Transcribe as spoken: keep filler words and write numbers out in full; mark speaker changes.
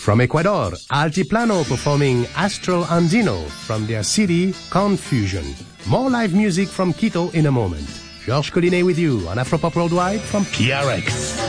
Speaker 1: From Ecuador, Altiplano performing Astral Andino from their C D Confusion. More live music from Quito in a moment. Georges Collinet with you on Afropop Worldwide from P R X.